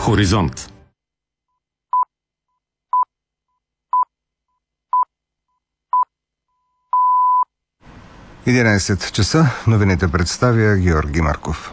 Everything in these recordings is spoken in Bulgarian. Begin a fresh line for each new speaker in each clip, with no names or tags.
Хоризонт.
– 11 часа. Новините представя Георги Марков.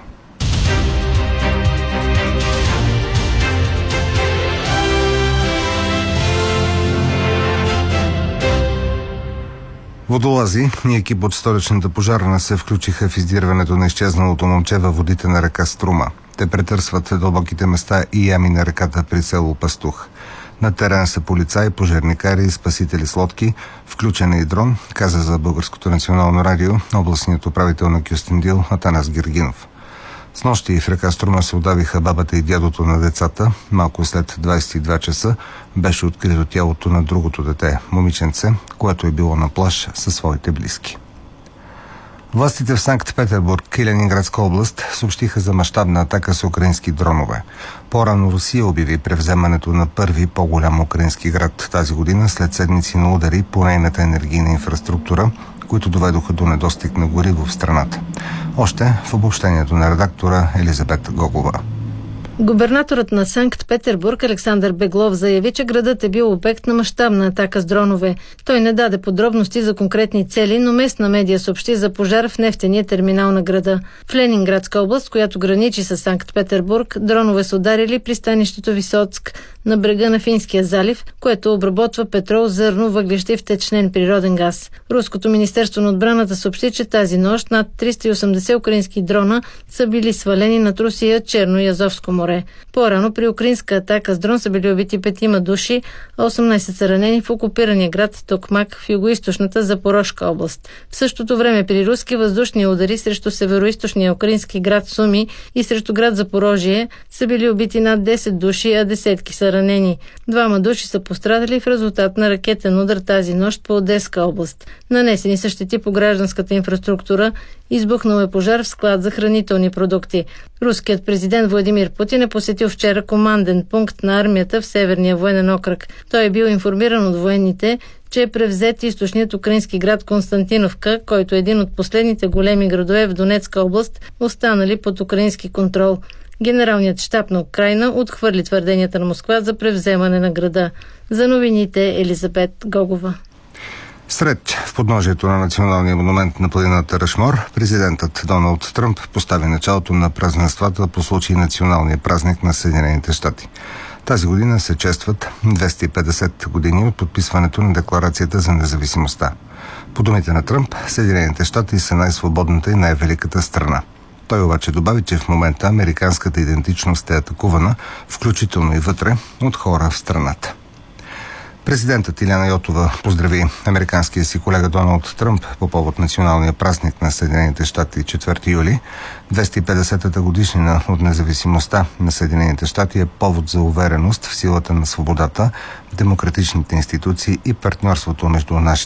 Водолази и екип от столичната пожарна се включиха в издирването на изчезналото момче във водите на река Струма. Те претърсват дълбоките места и ями на реката при село Пастух. На терен са полицаи, пожарникари и спасители с лодки, включен е и дрон, каза за Българското национално радио областният управител на Кюстендил Атанас Гергинов. Снощи в река Струма се удавиха бабата и дядото на децата. Малко след 22 часа беше открито тялото на другото дете, момиченце, което е било на плаж със своите близки. Властите в Санкт-Петербург и Ленинградска област съобщиха за мащабна атака с украински дронове. По-рано Русия обяви превземането на първи по-голям украински град тази година след седмици на удари по нейната енергийна инфраструктура, които доведоха до недостиг на гориво в страната. Още в обобщението на редактора Елизабет Гогова.
Губернаторът на Санкт-Петербург Александър Беглов заяви, че градът е бил обект на мащабна атака с дронове. Той не даде подробности за конкретни цели, но местна медия съобщи за пожар в нефтения терминал на града. В Ленинградска област, която граничи с Санкт-Петербург, дронове са ударили пристанището Висоцк на брега на Финския залив, което обработва петрол, зърно, въглища и втечнен природен газ. Руското министерство на отбраната съобщи, че тази нощ над 380 украински дрона са били свалени над Русия, Черно и Азовско море. По-рано при украинска атака с дрон са били убити 5 души, а 18 са ранени в окупирания град Токмак в югоизточната Запорожка област. В същото време при руски въздушни удари срещу североизточния украински град Суми и срещу град Запорожие са били убити над 10 души, а десетки са ранени. 2 души са пострадали в резултат на ракетен удар тази нощ по Одеска област. Нанесени са щети по гражданската инфраструктура, избухнал е пожар в склад за хранителни продукти. Руският президент Владимир Путин е посетил вчера команден пункт на армията в Северния военен окръг. Той е бил информиран от военните, че е превзет източният украински град Константиновка, който е един от последните големи градове в Донецка област, останали под украински контрол. Генералният щаб на Украйна отхвърли твърденията на Москва за превземане на града. За новините Елизабет Гогова.
Сред в подножието на националния монумент на планината Рашмор, президентът Доналд Тръмп постави началото на празненствата по случай националния празник на Съединените щати. Тази година се честват 250 години от подписването на Декларацията за независимостта. По думите на Тръмп, Съединените щати са най-свободната и най-великата страна. Той обаче добави, че в момента американската идентичност е атакувана, включително и вътре, от хора в страната. Президентът Иляна Йотова поздрави американския си колега Доналд Тръмп по повод националния празник на Съединените щати 4 юли. 250-та годишнина от независимостта на Съединените щати е повод за увереност в силата на свободата, демократичните институции и партньорството между нашите